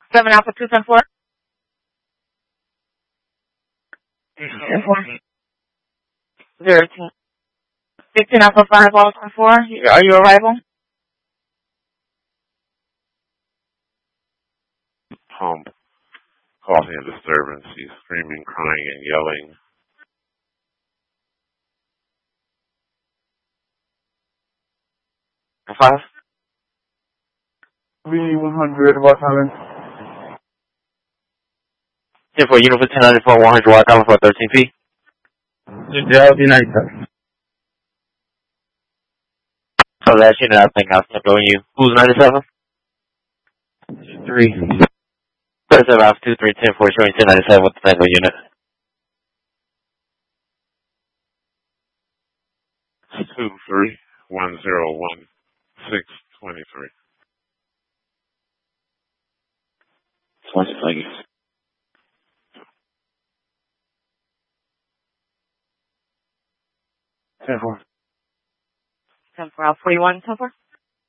7 Alpha 2, 10 4. 10 4. 0 2. 16 Alpha 5, all 10 4. Are you arrival? Home. Causing a disturbance. He's screaming, crying, and yelling. Five. V100, what time? 10 4, Unit 1094, 100 watt, Alpha 4, 13 feet. Yeah, it'll be nice. So that's unit, I think I'll step on you. Who's 97? 3. 37 Alpha 2, 3, 10 4, showing 1097 with the Tango unit. 23101-623. 20 seconds. Ten four. 10 4, Alpha 41, 10 4.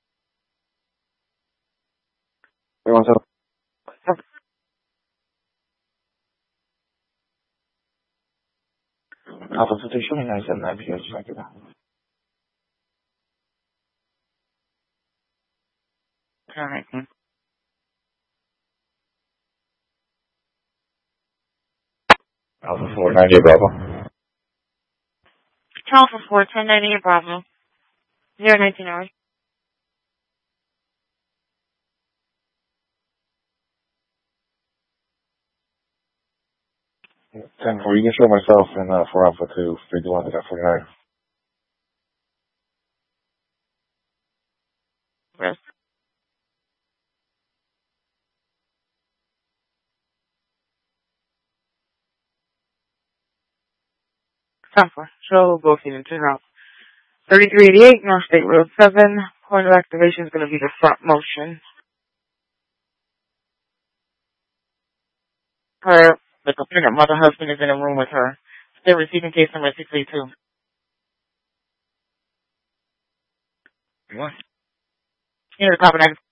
41, 7. Alpha 2, showing 97, I feel just like it. Alright. Alpha 4, 90, Bravo. Alpha 4, 1098 Bravo. 019 hours. 10 4, you can show myself in 4 Alpha 2, 51, I got 49. Yes. Alpha, show both units in route. 3388 North State Road 7. Point of activation is going to be the front motion. The complainant mother husband is in a room with her. Still receiving case number 682. What? Here, copy